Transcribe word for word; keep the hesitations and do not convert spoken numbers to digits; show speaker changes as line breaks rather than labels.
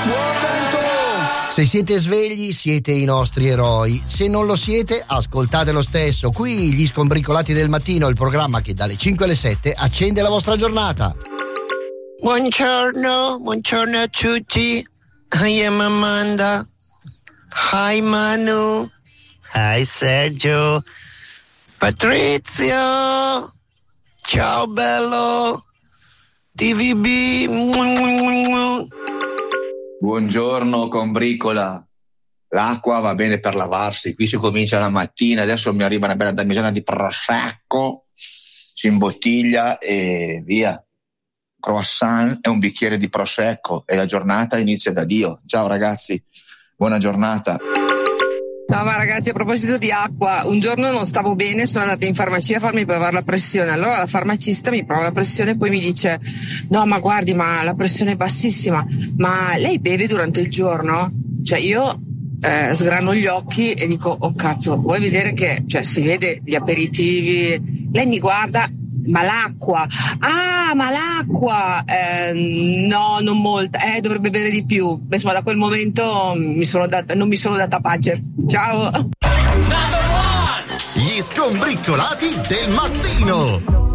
Se siete svegli siete i nostri eroi, se non lo siete ascoltate lo stesso. Qui gli Scombricolati del Mattino, il programma che dalle cinque alle sette accende la vostra giornata.
Buongiorno, buongiorno a tutti. I am Amanda. Hi Manu. Hi Sergio. Patrizio. Ciao bello. T V B.
Buongiorno combricola. L'acqua va bene per lavarsi, qui si comincia la mattina, adesso mi arriva una bella damigiana di prosecco, si imbottiglia e via. Croissant e un bicchiere di prosecco e la giornata inizia da Dio. Ciao ragazzi, buona giornata.
Ciao ma ragazzi, a proposito di acqua, un giorno non stavo bene, sono andata in farmacia a farmi provare la pressione. Allora la farmacista mi prova la pressione e poi mi dice: no ma guardi, ma la pressione è bassissima, ma lei beve durante il giorno? Cioè io eh, sgrano gli occhi e dico: oh cazzo, vuoi vedere che, cioè si vede gli aperitivi? Lei mi guarda: ma l'acqua? Ah, ma l'acqua? Eh, no, non molta, eh, dovrebbe bere di più. Insomma, da quel momento mi sono data, non mi sono data pace. Ciao!
Gli Scombricolati del Mattino.